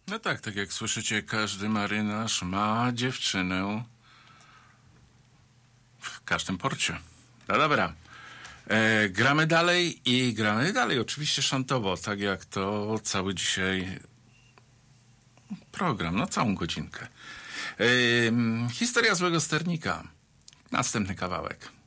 No tak, tak jak słyszycie, każdy marynarz ma dziewczynę w każdym porcie. No dobra. Gramy dalej. Oczywiście szantowo, tak jak to cały dzisiaj program, no całą godzinkę. Historia złego sternika. Następny kawałek.